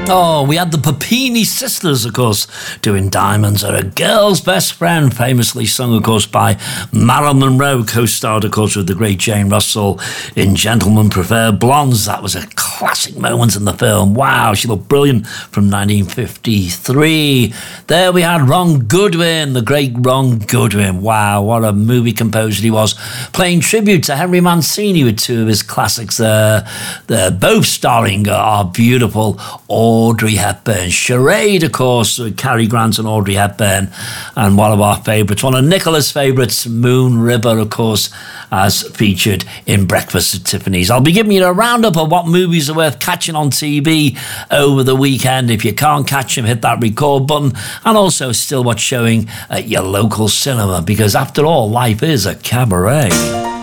Oh, we had the Papini sisters, of course, doing Diamonds Are a Girl's Best Friend, famously sung, of course, by Marilyn Monroe, co-starred, of course, with the great Jane Russell in Gentlemen Prefer Blondes. That was a classic moment in the film. Wow, she looked brilliant from 1953. There we had Ron Goodwin, the great Ron Goodwin. Wow, what a movie composer he was, playing tribute to Henry Mancini with two of his classics there. They're both starring our beautiful Audrey Hepburn. Charade, of course, with Cary Grant and Audrey Hepburn. And one of our favourites, one of Nicola's favourites, Moon River, of course, as featured in Breakfast at Tiffany's. I'll be giving you a roundup of what movies are worth catching on TV over the weekend. If you can't catch them, hit that record button. And also still what's showing at your local cinema, because after all, life is a cabaret.